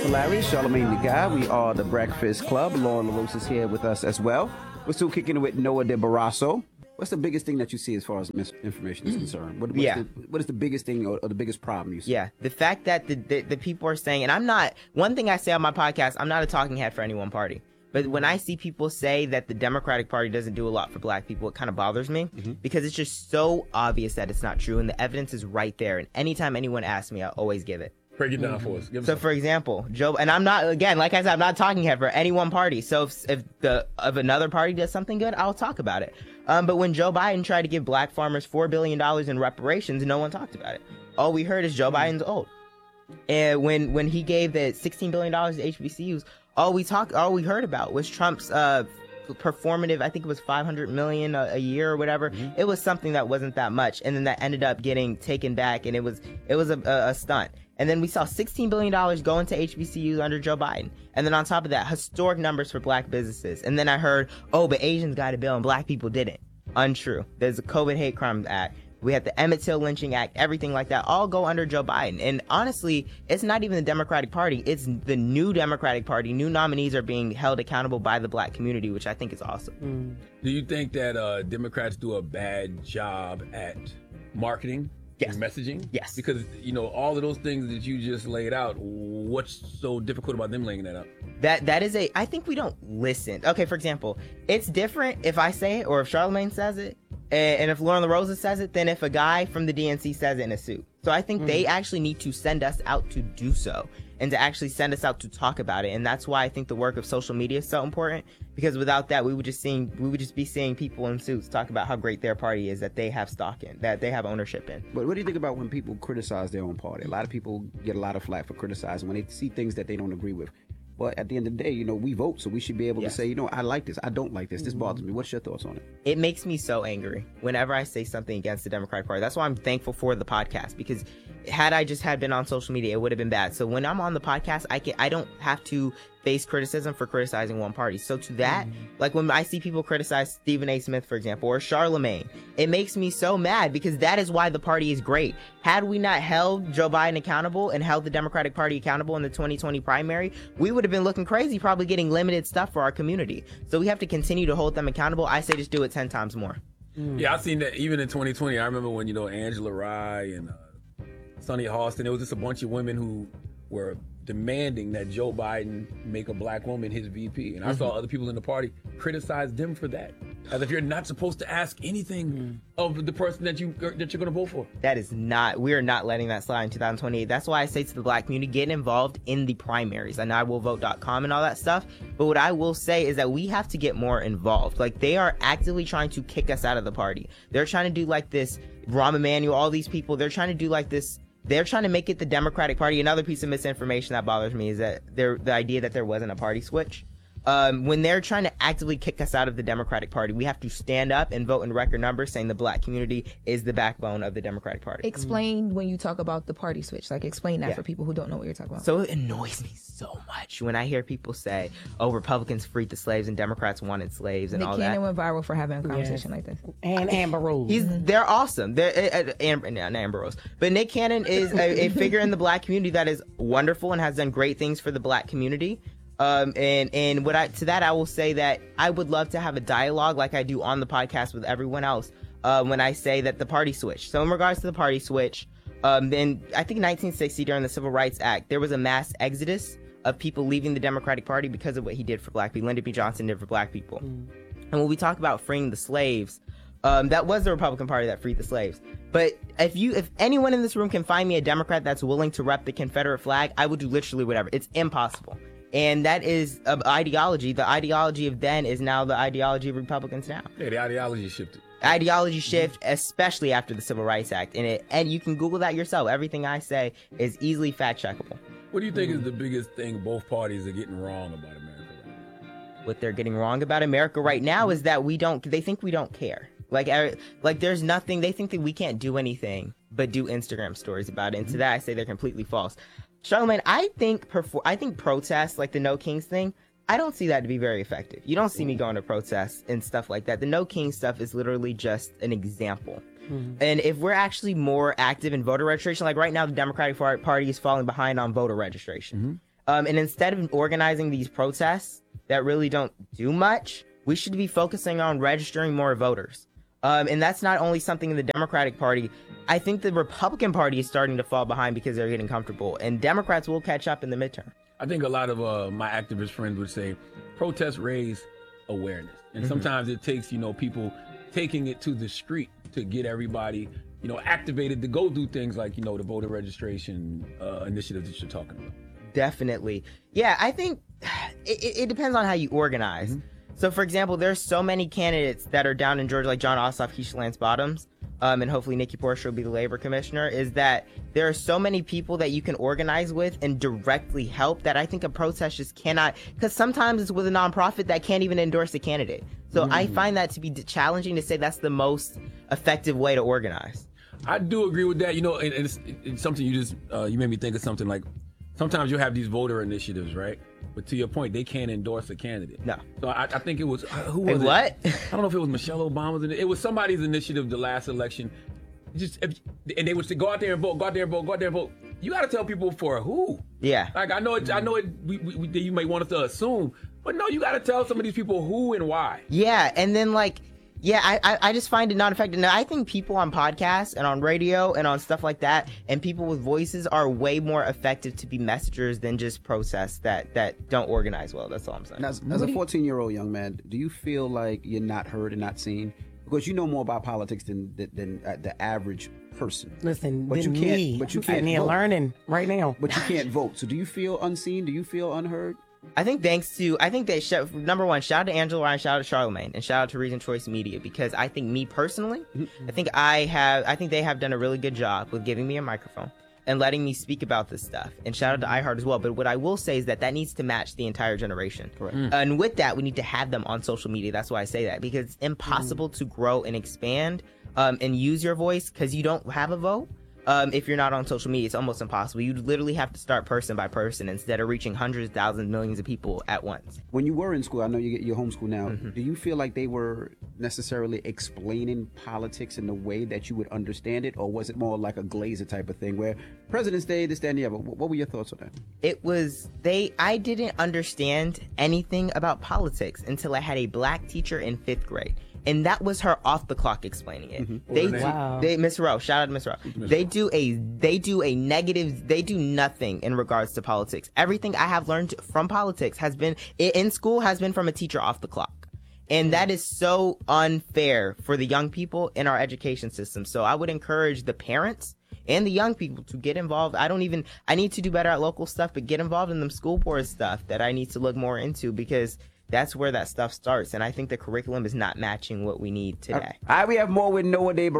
Larry, Charlemagne the Guy. We are the Breakfast Club. Lauren LaRose is here with us as well. We're still kicking it with Noah de Barrasso. What's the biggest thing that you see as far as misinformation is concerned? What is the biggest thing or the biggest problem you see? Yeah, the fact that the people are saying, and I'm not, one thing I say on my podcast, I'm not a talking head for any one party. But when I see people say that the Democratic Party doesn't do a lot for black people, it kind of bothers me because it's just so obvious that it's not true. And the evidence is right there. And anytime anyone asks me, I always give it. Break it down for us. So, for example, Joe, and I'm not, again, like I said, I'm not talking head for any one party. So if another party does something good, I'll talk about it. But when Joe Biden tried to give black farmers $4 billion in reparations, no one talked about it. All we heard is Joe Biden's old. And when he gave the $16 billion to HBCUs, all we heard about was Trump's performative, I think it was $500 million a year or whatever. It was something that wasn't that much, and then that ended up getting taken back, and it was a stunt. And then we saw $16 billion go into HBCUs under Joe Biden. And then on top of that, historic numbers for black businesses. And then I heard, but Asians got a bill and black people didn't. Untrue. There's a COVID hate crimes act. We had the Emmett Till lynching act, everything like that, all go under Joe Biden. And honestly, it's not even the Democratic Party. It's the new Democratic Party. New nominees are being held accountable by the black community, which I think is awesome. Do you think that Democrats do a bad job at marketing? Yes. And messaging? Yes. Because, all of those things that you just laid out, what's so difficult about them laying that out? That is I think we don't listen. Okay, for example, it's different if I say it or if Charlemagne says it, and if Lauren LaRosa says it, than if a guy from the DNC says it in a suit. So I think they actually need to send us out to do so and to actually send us out to talk about it. And that's why I think the work of social media is so important, because without that, we would just be seeing people in suits talk about how great their party is, that they have stock in, that they have ownership in. But what do you think about when people criticize their own party? A lot of people get a lot of flack for criticizing when they see things that they don't agree with. But at the end of the day, we vote, so we should be able to say, I like this, I don't like this, this bothers me. What's your thoughts on it? It makes me so angry whenever I say something against the Democratic Party. That's why I'm thankful for the podcast, because had I just had been on social media, it would have been bad. So when I'm on the podcast, I don't have to face criticism for criticizing one party. So to that, like when I see people criticize Stephen A. Smith, for example, or Charlemagne, it makes me so mad, because that is why the party is great. Had we not held Joe Biden accountable and held the Democratic Party accountable in the 2020 primary, we would have been looking crazy, probably getting limited stuff for our community. So we have to continue to hold them accountable. I say just do it 10 times more. Yeah, I've seen that even in 2020. I remember when, Angela Rye and Sonny Halston, there was just a bunch of women who were demanding that Joe Biden make a black woman his VP. And I saw other people in the party criticize them for that. As if you're not supposed to ask anything of the person that you're going to vote for. We are not letting that slide in 2028. That's why I say to the black community, get involved in the primaries. And IWillVote.com and all that stuff. But what I will say is that we have to get more involved. Like, they are actively trying to kick us out of the party. They're trying to do like this, Rahm Emanuel, all these people, they're trying to do like this. They're trying to make it the Democratic Party. Another piece of misinformation that bothers me is that the idea that there wasn't a party switch. When they're trying to actively kick us out of the Democratic Party, we have to stand up and vote in record numbers, saying the black community is the backbone of the Democratic Party. Explain when you talk about the party switch. Like, explain that for people who don't know what you're talking about. So it annoys me so much when I hear people say, Republicans freed the slaves and Democrats wanted slaves and Nick all Cannon that. went viral for having a conversation like this. And Amber Rose. They're awesome. Amber Rose. But Nick Cannon is a figure in the black community that is wonderful and has done great things for the black community. And I will say that I would love to have a dialogue like I do on the podcast with everyone else when I say that the party switch. So in regards to the party switch, then I think 1960 during the Civil Rights Act, there was a mass exodus of people leaving the Democratic Party because of what he did for black people. Lyndon B. Johnson did for black people. And when we talk about freeing the slaves, that was the Republican Party that freed the slaves. But if anyone in this room can find me a Democrat that's willing to rep the Confederate flag, I will do literally whatever. It's impossible. And that is ideology. The ideology of then is now the ideology of Republicans now. Yeah, the ideology shifted. Ideology shift, especially after the Civil Rights Act. And you can Google that yourself. Everything I say is easily fact checkable. What do you think is the biggest thing both parties are getting wrong about America right now? What they're getting wrong about America right now is that they think we don't care. Like there's nothing, they think that we can't do anything but do Instagram stories about it. And to that I say they're completely false. Charlemagne, I think protests like the No Kings thing, I don't see that to be very effective. You don't see me going to protests and stuff like that. The No Kings stuff is literally just an example. And if we're actually more active in voter registration, like right now the Democratic Party is falling behind on voter registration. And instead of organizing these protests that really don't do much, we should be focusing on registering more voters. And that's not only something in the Democratic Party. I think the Republican Party is starting to fall behind because they're getting comfortable, and Democrats will catch up in the midterm. I think a lot of my activist friends would say protests raise awareness. And sometimes it takes, people taking it to the street to get everybody, activated to go do things like, the voter registration initiative that you're talking about. Definitely. Yeah, I think it depends on how you organize. So, for example, there's so many candidates that are down in Georgia, like John Ossoff, Keisha Lance Bottoms, and hopefully Nikki Porcher will be the labor commissioner, is that there are so many people that you can organize with and directly help that I think a protest just cannot, because sometimes it's with a nonprofit that can't even endorse a candidate. So I find that to be challenging to say that's the most effective way to organize. I do agree with that. And it's something you made me think of something like, sometimes you have these voter initiatives, right? But to your point, they can't endorse a candidate. No. So I think it was, who was it? What? I don't know if it was Michelle Obama's. It was somebody's initiative the last election. And they would say, go out there and vote, go out there and vote, go out there and vote. You got to tell people for who. Yeah. Like, I know it. You might want us to assume, but no, you got to tell some of these people who and why. Yeah, and then I just find it not effective. Now, I think people on podcasts and on radio and on stuff like that, and people with voices are way more effective to be messengers than just protests that don't organize well. That's all I'm saying. Now, as a 14-year-old young man, do you feel like you're not heard and not seen? Because you know more about politics than the average person. Listen, but you can't. But you can't vote. Learning right now. But you can't vote. So do you feel unseen? Do you feel unheard? I think number one, shout out to Angela Ryan, shout out to Charlemagne, and shout out to Reason Choice Media, because I think me personally, I think they have done a really good job with giving me a microphone and letting me speak about this stuff. And shout out to iHeart as well. But what I will say is that needs to match the entire generation. Correct. And with that, we need to have them on social media. That's why I say that, because it's impossible to grow and expand and use your voice because you don't have a vote. If you're not on social media, it's almost impossible. You literally have to start person by person instead of reaching hundreds, thousands, millions of people at once. When you were in school, I know you're homeschooled now. Do you feel like they were necessarily explaining politics in the way that you would understand it, or was it more like a Glazer type of thing where President's Day, this, that, and the other? What were your thoughts on that? I didn't understand anything about politics until I had a black teacher in 5th grade. And that was her off the clock explaining it. Miss Rowe, shout out to Miss Rowe. They do nothing in regards to politics. Everything I have learned from politics has been in school has been from a teacher off the clock. And that is so unfair for the young people in our education system. So I would encourage the parents and the young people to get involved. I need to do better at local stuff, but get involved in them school board stuff that I need to look more into, because that's where that stuff starts. And I think the curriculum is not matching what we need today. All right, we have more with Noah De